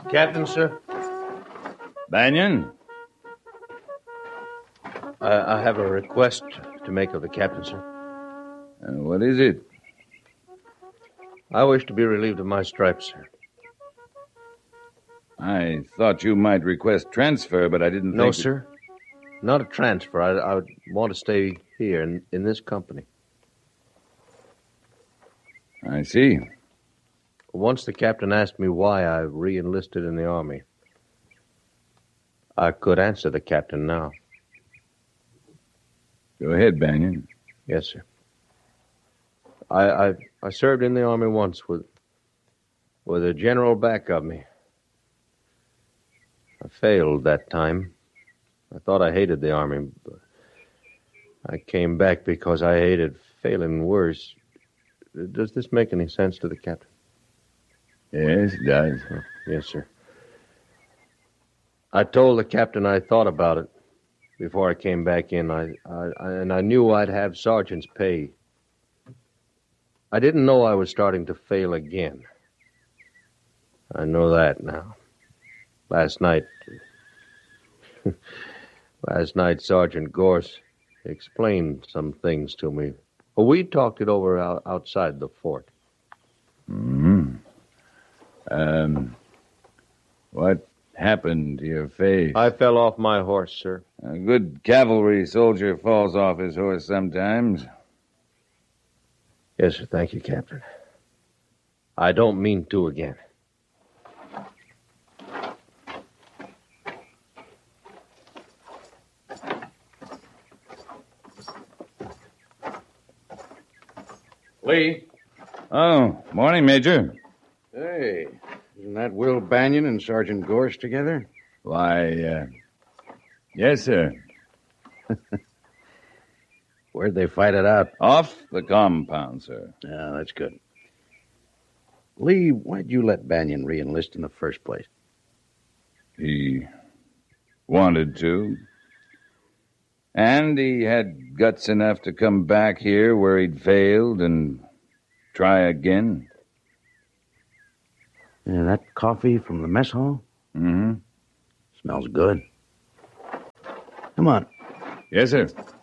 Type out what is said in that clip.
Captain, sir? Banyan? I have a request to make of the captain, sir. What is it? I wish to be relieved of my stripes, sir. I thought you might request transfer, but I didn't think... No, sir. Not a transfer. I would want to stay here in this company. I see. Once the captain asked me why I re-enlisted in the Army. I could answer the captain now. Go ahead, Banyan. Yes, sir. I served in the Army once with a general back of me. I failed that time. I thought I hated the Army, but I came back because I hated failing worse. Does this make any sense to the captain? Yes, it does. Yes, sir. I told the captain I thought about it before I came back in. I knew I'd have sergeant's pay. I didn't know I was starting to fail again. I know that now. Last night, Sergeant Gorse explained some things to me. We talked it over outside the fort. Mm-hmm. What happened to your face? I fell off my horse, sir. A good cavalry soldier falls off his horse sometimes. Yes, sir. Thank you, Captain. I don't mean to again. Lee. Oh, morning, Major. Hey, isn't that Will Banyan and Sergeant Gorse together? Why, yes, sir. Where'd they fight it out? Off the compound, sir. Yeah, that's good. Lee, why'd you let Banyan re-enlist in the first place? He wanted to. And he had guts enough to come back here where he'd failed and try again. Yeah, that coffee from the mess hall? Mm-hmm. Smells good. Come on. Yes, sir.